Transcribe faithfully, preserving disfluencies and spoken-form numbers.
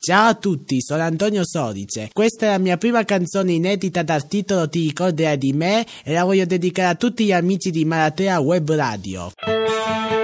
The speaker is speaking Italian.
Ciao a tutti, sono Antonio Sorice. Questa è la mia prima canzone inedita dal titolo Ti ricorderai di me e la voglio dedicare a tutti gli amici di Maratea Web Radio.